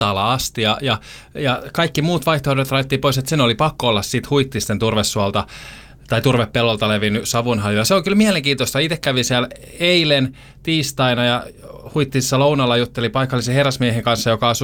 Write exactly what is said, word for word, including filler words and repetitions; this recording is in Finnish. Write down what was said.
asti ja, ja, ja kaikki muut vaihtoehdot rajattiin pois, että sen oli pakko olla siitä Huittisten turvesuolta tai turvepellolta levinnyt savunhaju. Se on kyllä mielenkiintoista. Itse kävin siellä eilen tiistaina ja Huittisissa lounalla jutteli paikallisen herrasmiehen kanssa, joka asui